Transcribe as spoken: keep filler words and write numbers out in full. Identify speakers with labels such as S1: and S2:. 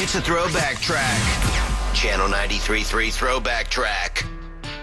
S1: It's a throwback track. Channel ninety-three point three Throwback Track.